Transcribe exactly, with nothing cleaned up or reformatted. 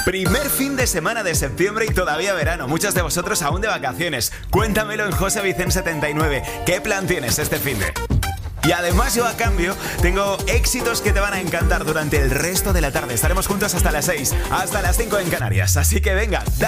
Primer fin de semana de septiembre y todavía verano. Muchos de vosotros aún de vacaciones. Cuéntamelo en José Vicen setenta y nueve. ¿Qué plan tienes este fin de? Y además yo a cambio tengo éxitos que te van a encantar durante el resto de la tarde. Estaremos juntos hasta las seis, hasta las cinco en Canarias. Así que venga,